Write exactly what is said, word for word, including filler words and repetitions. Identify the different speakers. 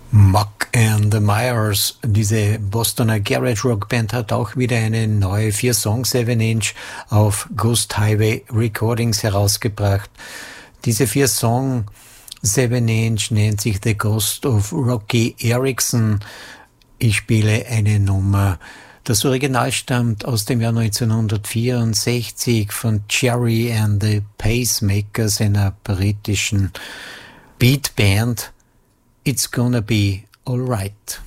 Speaker 1: Muck and the Myers, diese Bostoner Garage Rock Band, hat auch wieder eine neue vier Song seven inch auf Ghost Highway Recordings herausgebracht. Diese vier Song seven inch nennt sich The Ghost of Rocky Erickson. Ich spiele eine Nummer. Das Original stammt aus dem Jahr neunzehnhundertvierundsechzig von Jerry and the Pacemakers, einer britischen Beatband. It's Gonna Be Alright.